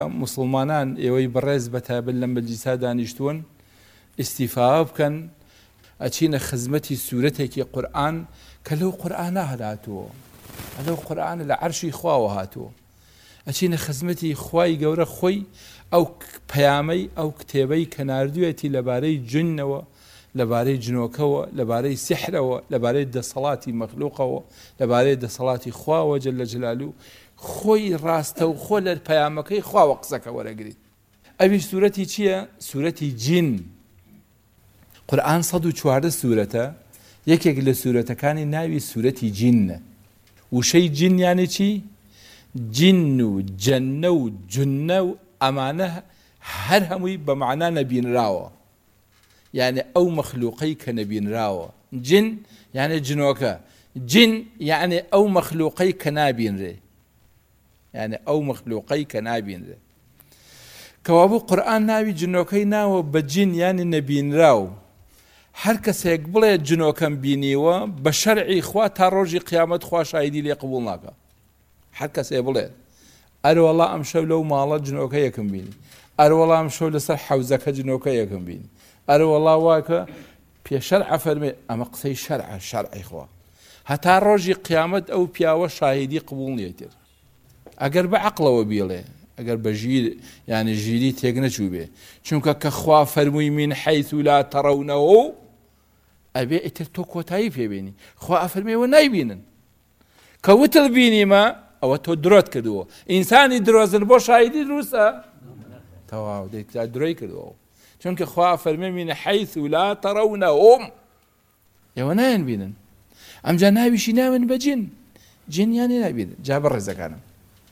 مسلمانان ئێوەی بەڕێز بەتابەت لەم مەجلیسا دانیشتوون ئیستیفاء بکەن ئەچینە خزمەتی سوورەتێکی قورئان کە لەو قورئانە هەڵاتووە، لەو قورئانە لە عەرشی خواوە هاتووە، ئەچینە خزمەتی خوای گەورە خۆی ئەو پەیامەی ئەو کتێبەی کە ناردووێتی لەبارەی جنەوە، لەبارەی جنۆکەوە، لەبارەی سیحرەوە، لەبارەی دەسەڵاتی مەخلوقەوە، لەبارەی دەسەڵاتی خواوە جەلە جەلالوو خۆی ڕاستە و خۆ لە پەیامەکەی خواوە قسەکە وەرەگریت. ئەویش سوورەتی چییە؟ سوورەتی جین. قورئان 114 سوورەتە، یەکێک لە سوورەتەکانی ناوی سوورەتی جینە. وشەی جین یانی چی؟ جین و جەنە و جونە و ئەمانە هەر هەمووی بە معنە نەبینراوە، یعنی ئەو مەخلوقەی کە نەبینراوە. جن یعنی جنۆکە، جن یعنی ئەو مەخلوقەی کە نابینرێ، یعنی ئەو مەخلوقەی کە نابینرێ. کەوابوو قورئان ناوی جنۆکەی ناوە بە جین یعنی نەبینراو. هەر کەسێک بڵێ جنۆکەم بینیوە بە شەرعی خوا تا ڕۆژی قیامەت خوا شایدی لێ قبوڵ ناکە. هەر کەسێ بڵێ ئەرەوەڵا ئەم شەو لەو ماڵە جنۆکەیەکم بینی، ئەرەوەڵا ئەم شەو لەسەر حەوزەکە جنۆکەیەکم بینی، ئەرەوەڵا واکە پێشەرع فەرمێ ئەمە قسەی شەرعە، شەرعی خوا. هەتا ڕۆژی قیامەت ئەو پیاوە شاهیدی قبوڵ نیەتر. ئەگەر بە عەقڵەوە بیڵێ، ئەگەر بە ژیر یعنی ژیری تێک نەچوو بێ، چونکە کە خوا فەرمووی من حەیث لا تەڕەونەهو ئەبێ ئیتر تۆ کۆتایی پێبینی. خوا ئەفەرمێوە نایبینن، کە وتر بینیمە ئەوە تۆ درۆت کردووە. ئینسانی درۆزن بۆ شاهیدی دروستە؟ تەواو دەیکتا درۆی کردووە، چونکە خوا فەرمێ من حەیث لا تەڕەونەهم ئێوە نایان بینن. ئەمجا ناویشی ناون بە جین، جین یانی نابینن. جا بەڕێزەکانم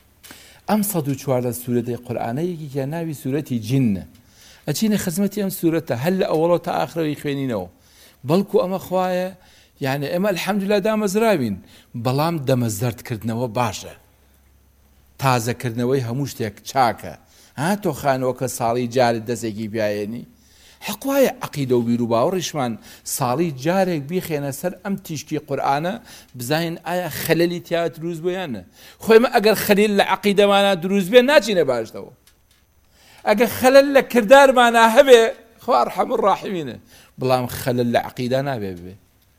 ئەم 114 سوورەتەی قورئانەیەکی کە ناوی سوورەتی جینە، ئەچینە خزمەتی ئەم سوورەتە هەر لە ئەوڵەوە تا ئاخرەوەی خوێنینەوە. بەڵکو ئەمە خوایە یعنی ئێمە الحەمدوللا دامەزراوین، بەڵام دەمەزەردکردنەوە باشە، تازەکردنەوەی هەموو شتێک چاکە. تۆ خانەوەکە ساڵی جارت دەستێکی بیایێنی، حەق وایە عەقیدە و بیر و باوەڕیشمان ساڵی جارێک بیخێنە سەر ئەم تیشکی قورئانە بزانین ئایا خەلەلی تیا دروست بۆ یان نە. خۆی مە ئەگەر خەلیل لە عەقیدەمانە دروست بێ ناچینە باشتەوە، ئەگەر خەلەل لە کردارمانە هەبێ خوا ئەرحەم الراحیمینە، بەڵام خەلەل لە عەقیدە نابێ بێ.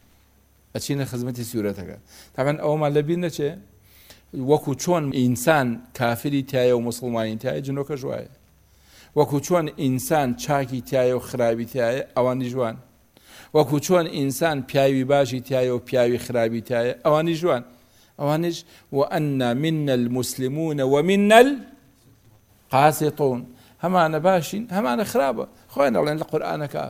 ئەچینە خزمەتی سوورەتەکە. تاوان ئەوەمان لەبیر نەچێ وەکو چۆن ئینسان کافری تایە و مسلمانی تایە جنۆکە ژوایە، وەکو چۆن ئینسان چاکی تایە و خراپی تایە ئەوانی جوان، وەکو چۆن ئینسان پیاوی باشی تایە و پیاوی خراپی تایە ئەوانی جوان. ئەوانش وأن منا المسلمون ومنا القاسطون، هەمانە باشین هەمانە خراپە. خۆیان دەڵێن لە قورئانەکە.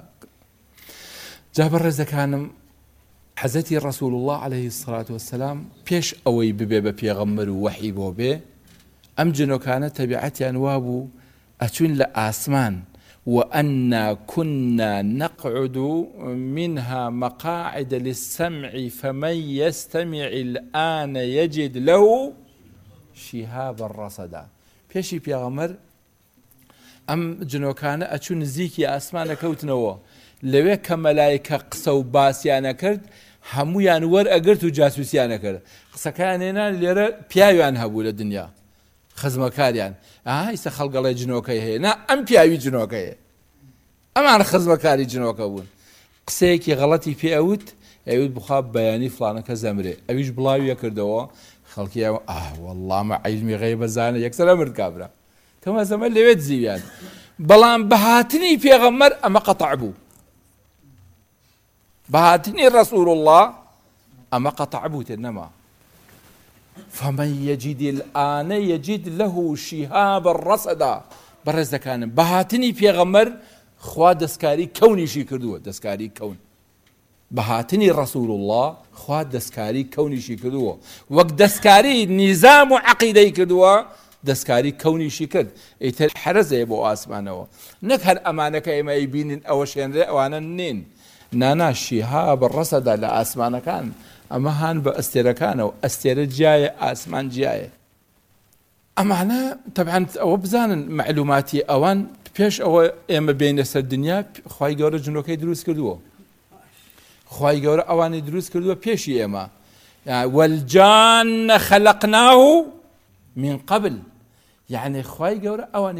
جا بەڕێزەکانم حەزەتی ڕەسوول الله عليه الصلاة والسلام پێش ئەوەی ببێ بە پێغەمبەر و وەحی بۆ بێ، ئەم جنۆکانە تەبیعەتیان وابوو ئەچوون لە ئاسمان. وأنا كنا نقعد منها مقاعد للسمع فمن يستمع الآن يجد له شهابا رصدا. پێشی پێغەمبەر ئەم جنۆکانە ئەچوون نزیکی ئاسمانە کەوتنەوە، لەوێ کە مەلایکە قسە و باسییانە کرد هەموویان وەرئەگرت و جاسوسیانە کرد. قسەکان هێنان لێرە پیاویان هەبوو لە دنیا، خزمەکاریان ئیسە خەڵگەڵی جنۆکەی هەیە، نا ئەم پیاوی جنۆکەیە، ئەمان خزمەکاری جنۆکە بوون. قسەیەکی غەڵەتی پێ ئەوت ئەوت بخوا بەیانی فڵانەکە زەمرێ، ئەویش بڵاویە کردەوە، خەڵکی وەڵڵامە عیلمی غەیبە زانە یەکسەرە مرد کابرا کەمە زەمە لەوێت زیویان. بەڵام بەهاتنی پێغەمبەر ئەمە قەتع بوو، بەهاتنی ڕەسوول الله ئەمە قەتع بوو تر نەما. فمن يجد الآن يجد له شهابا رصدا. بەڕێزەکانم بەهاتنی پێغەمبەر خوا دەستکاری کەونیشی کردووە، دەستکاری کەون. بەهاتنی ڕەسوول الله خوا دەستکاری کەونیشی کردووە، وەک دەستکاری نیزام و عەقیدەی کردووە دەستکاری کەونیشی کرد. ئیتر حرەزەیە بۆ ئاسمانەوە، نەک هەر ئەمانەکە ئێمە بینین ئەوە شێنرێ ئەوانە نین. نانا شیهاب ڕەسەدا لە ئاسمانەکان، ئەمە هان بە ئەستێرەکانەوە، ئەستێرە جیایە، ئاسمان جیایە. ئەمانە تەبعاً ئەوە بزانن معلوماتی ئەوان پێش ئەوە ئێمە بینە سەر دنیا خوای گەورە جنۆکەی دروست کردووە، خوای گەورە ئەوانی دروست کردووە پێشی ئێمە. والجان خلقناه من قبل، یعنی خوای گەورە ئەوان